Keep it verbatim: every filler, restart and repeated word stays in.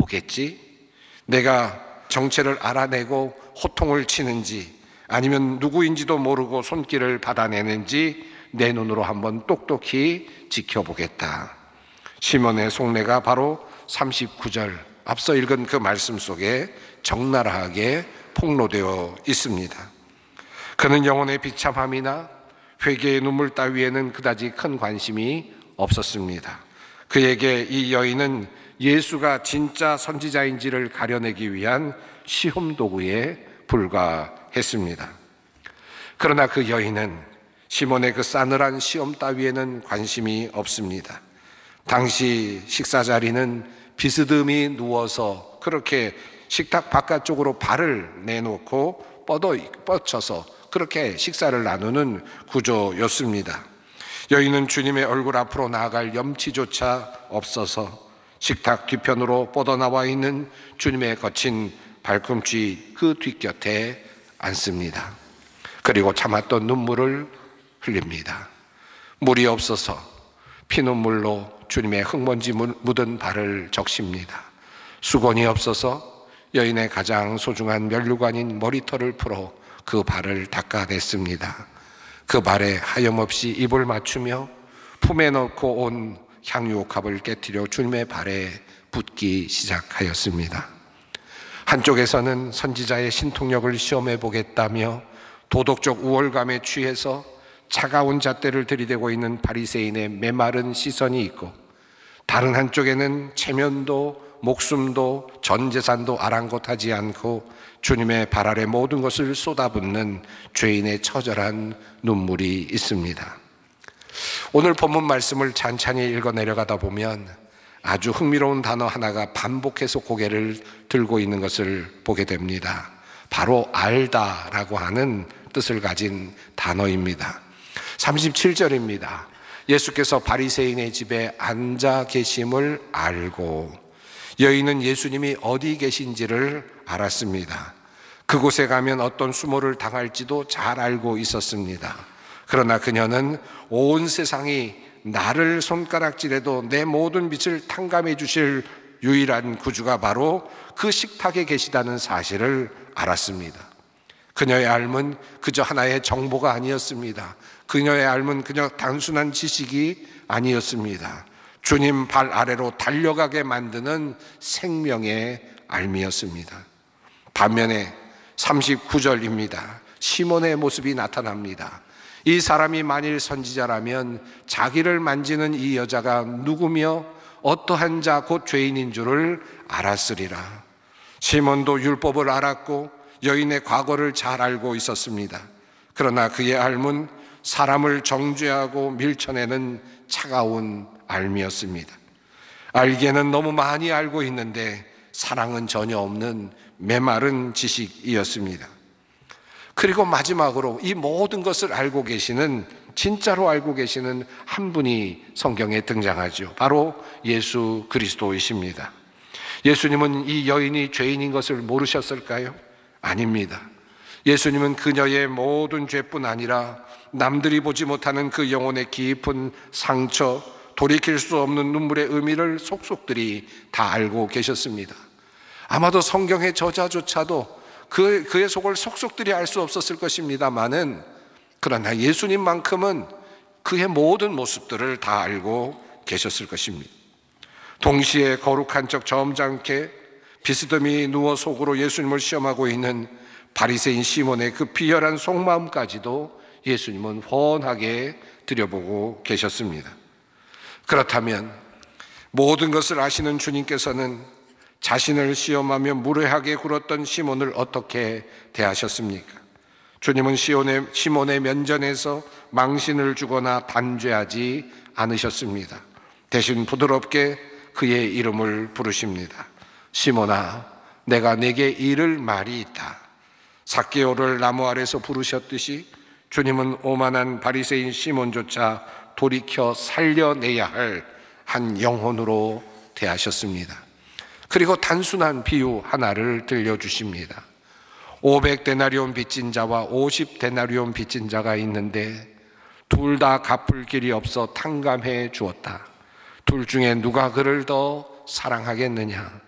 누구겠지? 내가 정체를 알아내고 호통을 치는지 아니면 누구인지도 모르고 손길을 받아내는지 내 눈으로 한번 똑똑히 지켜보겠다. 시몬의 속내가 바로 삼십구 절 앞서 읽은 그 말씀 속에 적나라하게 폭로되어 있습니다. 그는 영혼의 비참함이나 회개의 눈물 따위에는 그다지 큰 관심이 없었습니다. 그에게 이 여인은 예수가 진짜 선지자인지를 가려내기 위한 시험 도구에 불과했습니다. 그러나 그 여인은 시몬의 그 싸늘한 시험 따위에는 관심이 없습니다. 당시 식사 자리는 비스듬히 누워서 그렇게 식탁 바깥쪽으로 발을 내놓고 뻗어, 뻗쳐서 그렇게 식사를 나누는 구조였습니다. 여인은 주님의 얼굴 앞으로 나아갈 염치조차 없어서 식탁 뒤편으로 뻗어나와 있는 주님의 거친 발꿈치 그 뒷곁에 앉습니다. 그리고 참았던 눈물을 흘립니다. 물이 없어서 피눈물로 주님의 흙먼지 묻은 발을 적십니다. 수건이 없어서 여인의 가장 소중한 면류관인 머리털을 풀어 그 발을 닦아냈습니다. 그 발에 하염없이 입을 맞추며 품에 넣고 온 향유옥합을 깨뜨려 주님의 발에 붓기 시작하였습니다. 한쪽에서는 선지자의 신통력을 시험해 보겠다며 도덕적 우월감에 취해서 차가운 잣대를 들이대고 있는 바리새인의 메마른 시선이 있고, 다른 한쪽에는 체면도 목숨도 전 재산도 아랑곳하지 않고 주님의 발 아래 모든 것을 쏟아붓는 죄인의 처절한 눈물이 있습니다. 오늘 본문 말씀을 찬찬히 읽어 내려가다 보면 아주 흥미로운 단어 하나가 반복해서 고개를 들고 있는 것을 보게 됩니다. 바로 알다라고 하는 뜻을 가진 단어입니다. 삼십칠 절입니다. 예수께서 바리새인의 집에 앉아 계심을 알고, 여인은 예수님이 어디 계신지를 알았습니다. 그곳에 가면 어떤 수모를 당할지도 잘 알고 있었습니다. 그러나 그녀는 온 세상이 나를 손가락질해도 내 모든 빛을 탕감해 주실 유일한 구주가 바로 그 식탁에 계시다는 사실을 알았습니다. 그녀의 삶은 그저 하나의 정보가 아니었습니다. 그녀의 삶은 그냥 단순한 지식이 아니었습니다. 주님 발 아래로 달려가게 만드는 생명의 삶이었습니다. 반면에 삼십구 절입니다. 시몬의 모습이 나타납니다. 이 사람이 만일 선지자라면 자기를 만지는 이 여자가 누구며 어떠한 자 곧 죄인인 줄을 알았으리라. 시몬도 율법을 알았고 여인의 과거를 잘 알고 있었습니다. 그러나 그의 삶은 사람을 정죄하고 밀쳐내는 차가운 삶이었습니다. 알기에는 너무 많이 알고 있는데 사랑은 전혀 없는 메마른 지식이었습니다. 그리고 마지막으로 이 모든 것을 알고 계시는, 진짜로 알고 계시는 한 분이 성경에 등장하죠. 바로 예수 그리스도이십니다. 예수님은 이 여인이 죄인인 것을 모르셨을까요? 아닙니다. 예수님은 그녀의 모든 죄뿐 아니라 남들이 보지 못하는 그 영혼의 깊은 상처, 돌이킬 수 없는 눈물의 의미를 속속들이 다 알고 계셨습니다. 아마도 성경의 저자조차도 그, 그의 속을 속속들이 알 수 없었을 것입니다만은, 그러나 예수님만큼은 그의 모든 모습들을 다 알고 계셨을 것입니다. 동시에 거룩한 척 점잖게 비스듬히 누워 속으로 예수님을 시험하고 있는 바리새인 시몬의 그 비열한 속마음까지도 예수님은 훤하게 들여보고 계셨습니다. 그렇다면 모든 것을 아시는 주님께서는 자신을 시험하며 무례하게 굴었던 시몬을 어떻게 대하셨습니까? 주님은 시몬의, 시몬의 면전에서 망신을 주거나 단죄하지 않으셨습니다. 대신 부드럽게 그의 이름을 부르십니다. 시몬아, 내가 내게 이를 말이 있다. 삭개오를 나무 아래서 부르셨듯이 주님은 오만한 바리새인 시몬조차 돌이켜 살려내야 할 한 영혼으로 대하셨습니다. 그리고 단순한 비유 하나를 들려주십니다. 오백 데나리온 빚진 자와 오십 데나리온 빚진 자가 있는데 둘 다 갚을 길이 없어 탕감해 주었다. 둘 중에 누가 그를 더 사랑하겠느냐?